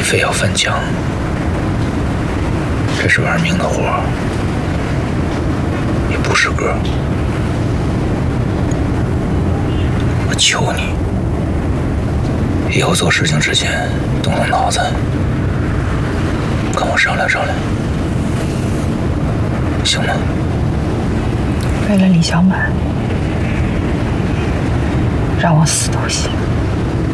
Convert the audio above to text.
非要翻墙，这是玩命的活儿，也不是歌。我求你，以后做事情之前动动脑子，跟我商量商量，行吗？ 为了李小满，让我死都行。